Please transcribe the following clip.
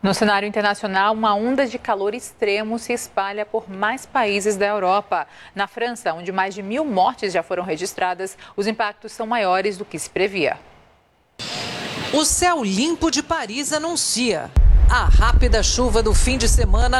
No cenário internacional, uma onda de calor extremo se espalha por mais países da Europa. Na França, onde mais de 1.000 mortes já foram registradas, os impactos são maiores do que se previa. O céu limpo de Paris anuncia a rápida chuva do fim de semana